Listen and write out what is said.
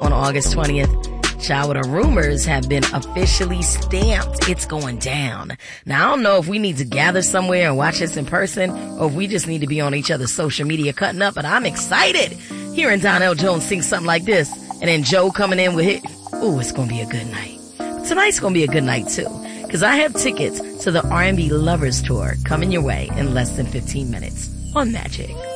on August 20th. Child, the rumors have been officially stamped. It's going down. Now, I don't know if we need to gather somewhere and watch this in person or if we just need to be on each other's social media cutting up, but I'm excited hearing Donell Jones sing something like this and then Joe coming in with it. Ooh, it's going to be a good night. Tonight's going to be a good night too, because I have tickets to the R&B Lovers Tour coming your way in less than 15 minutes on Magic.